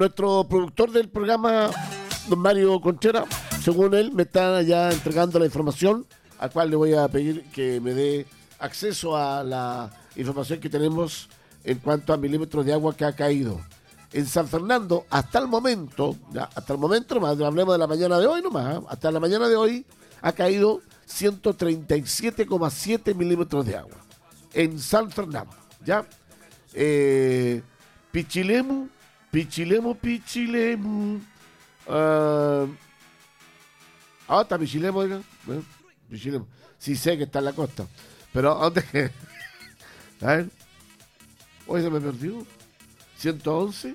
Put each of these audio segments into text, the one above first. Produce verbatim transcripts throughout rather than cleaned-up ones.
Nuestro productor del programa, don Mario Conchera, según él, me está ya entregando la información, a cual le voy a pedir que me dé acceso a la información que tenemos en cuanto a milímetros de agua que ha caído. En San Fernando, hasta el momento, ya, hasta el momento, nomás, hablemos de la mañana de hoy nomás, ¿eh? Hasta la mañana de hoy ha caído ciento treinta y siete coma siete milímetros de agua. En San Fernando, ¿ya? Eh, Pichilemu, Pichilemu, Pichilemu. Uh, ah, está Pichilemu, oiga. Bueno, Pichilemu. Sí sé que está en la costa. Pero, ¿dónde? A ver. Hoy se me perdió. ciento once.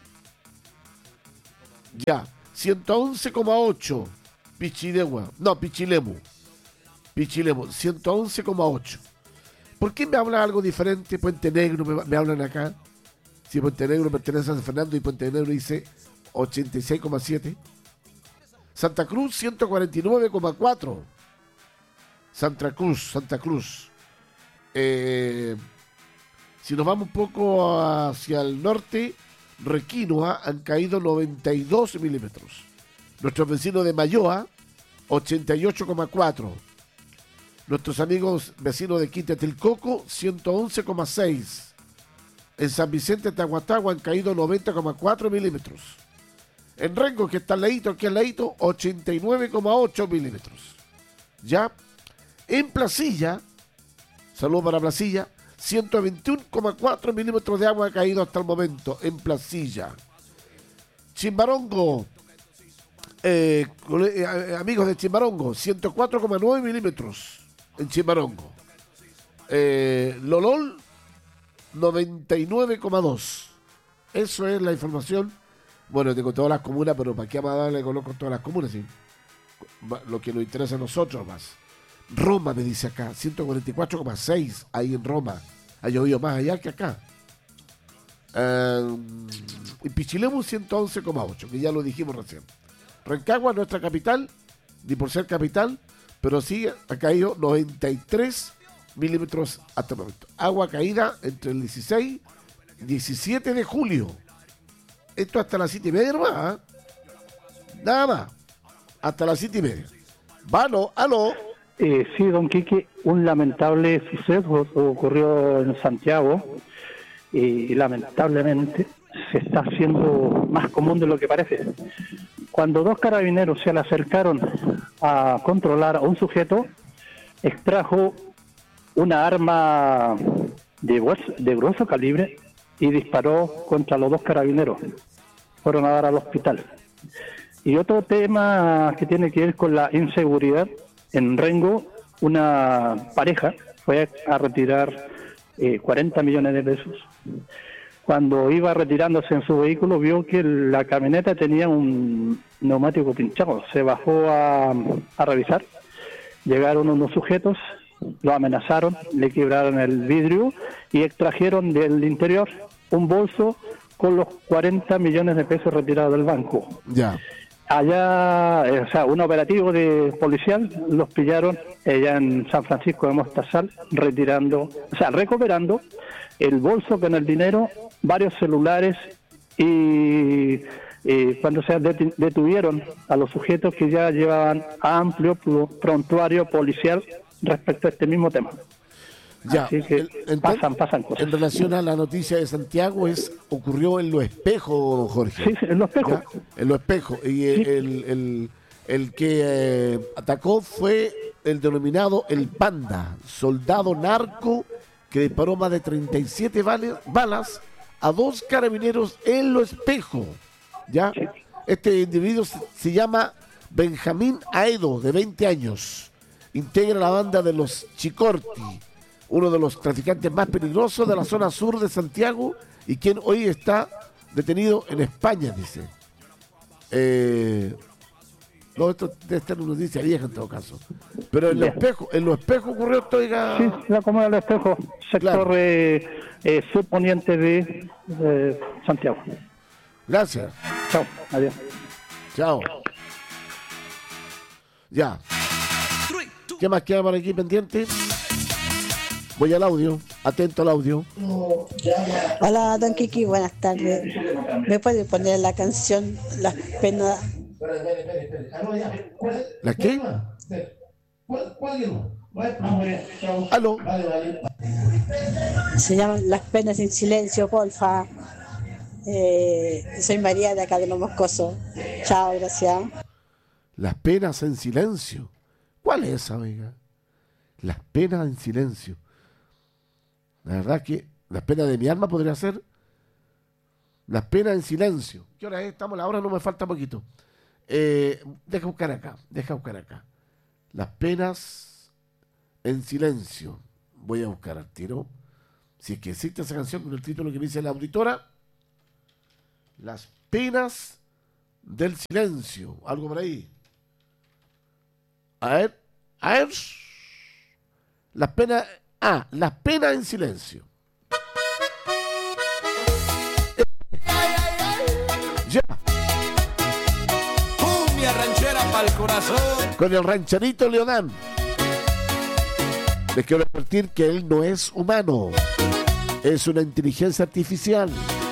Ya. ciento once coma ocho. Pichilemu. No, Pichilemu. Pichilemu. ciento once coma ocho. ¿Por qué me habla algo diferente? Puente Negro me, me hablan acá. Si Puente Negro pertenece a San Fernando y Puente Negro dice ochenta y seis coma siete. Santa Cruz ciento cuarenta y nueve coma cuatro. Santa Cruz, Santa Cruz. Eh, si nos vamos un poco hacia el norte, Requinoa han caído noventa y dos milímetros. Nuestros vecinos de Mayoa, ochenta y ocho coma cuatro. Nuestros amigos vecinos de Quinta Tilcoco, ciento once coma seis. En San Vicente de Tahuatahua han caído noventa coma cuatro milímetros. En Rengo, que está al ladito, aquí al ladito, ochenta y nueve coma ocho milímetros. Ya. En Placilla, saludos para Placilla, ciento veintiuno coma cuatro milímetros de agua ha caído hasta el momento en Placilla. Chimbarongo, eh, eh, amigos de Chimbarongo, ciento cuatro coma nueve milímetros en Chimbarongo. Eh, Lolol, noventa y nueve coma dos. Eso es la información. Bueno, tengo todas las comunas, pero ¿para qué más le coloco todas las comunas? ¿Sí? Lo que nos interesa a nosotros más. Roma me dice acá, ciento cuarenta y cuatro coma seis ahí en Roma. Ha llovido más allá que acá. Uh, y Pichilemu ciento once coma ocho, que ya lo dijimos recién. Rancagua, nuestra capital, ni por ser capital, pero sí ha caído noventa y tres milímetros hasta el momento. Agua caída entre el dieciséis y diecisiete de julio. Esto hasta las siete y media nomás, ¿eh? Nada más. Hasta las siete y media. Vano, aló. Eh, sí, don Quique, un lamentable suceso ocurrió en Santiago y lamentablemente se está haciendo más común de lo que parece. Cuando dos carabineros se le acercaron a controlar a un sujeto, extrajo una arma de, grueso, de grueso calibre y disparó contra los dos carabineros. Fueron a dar al hospital. Y otro tema que tiene que ver con la inseguridad. En Rengo, una pareja fue a retirar eh, cuarenta millones de pesos. Cuando iba retirándose en su vehículo, vio que la camioneta tenía un neumático pinchado. Se bajó a, a revisar. Llegaron unos sujetos, lo amenazaron, le quebraron el vidrio y extrajeron del interior un bolso con los cuarenta millones de pesos retirados del banco. Ya. Allá, eh, o sea, un operativo de policial los pillaron allá en San Francisco de Mostazal, retirando, o sea, recuperando el bolso con el dinero, varios celulares y eh, cuando se detuvieron a los sujetos que ya llevaban amplio prontuario policial respecto a este mismo tema. Ya, Así que el, en, pasan, pasan cosas. En relación a la noticia de Santiago, es ocurrió en Lo Espejo, don Jorge. Sí, sí, en Lo Espejo. ¿Ya? En Lo Espejo. Y sí. el, el, el, el que eh, atacó fue el denominado El Panda, soldado narco que disparó más de treinta y siete balas, balas a dos carabineros en Lo Espejo. ¿Ya? Sí. Este individuo se, se llama Benjamín Aedo, de veinte años. Integra la banda de los Chicorti, uno de los traficantes más peligrosos de la zona sur de Santiago y quien hoy está detenido en España, dice. Eh, no, esto debe estar en una noticia vieja en todo caso. Pero en Lo Espejo, en Lo Espejo ocurrió esto, oiga. Sí, la comuna de Lo Espejo, sector claro. eh, eh, surponiente de eh, Santiago. Gracias. Chao, adiós. Chao. Ya. ¿Qué más queda por aquí pendiente? Voy al audio. Atento al audio. Hola, don Kiki, buenas tardes. ¿Me puede poner la canción Las penas? ¿La qué? ¿Aló? Se llaman Las penas en silencio, porfa. Eh, soy María de acá de Los Moscosos. Chao, gracias. Las penas en silencio. ¿Cuál es esa, oiga? Las penas en silencio. La verdad que las penas de mi alma podría ser las penas en silencio. ¿Qué hora es? Estamos, la hora no me falta poquito. Eh, deja buscar acá, deja buscar acá. Las penas en silencio. Voy a buscar al tiro. Si es que existe esa canción con el título que me dice la auditora. Las penas del silencio. Algo por ahí. A ver, a ver. Las penas. Ah, las penas en silencio. Ya. Cumbia ranchera pa'l corazón. Con el rancherito Leodán. Les quiero advertir que él no es humano. Es una inteligencia artificial.